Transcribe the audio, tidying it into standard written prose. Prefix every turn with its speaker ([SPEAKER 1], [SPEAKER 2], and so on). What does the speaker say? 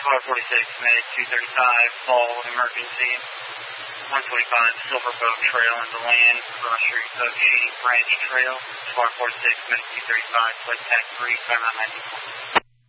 [SPEAKER 1] Squad 46, Medic 235, call emergency. 145 Silver Boat Trail in the land, cross street of Shady Branch Trail. Squad 46, Medic 235, flight tag 3, 5994.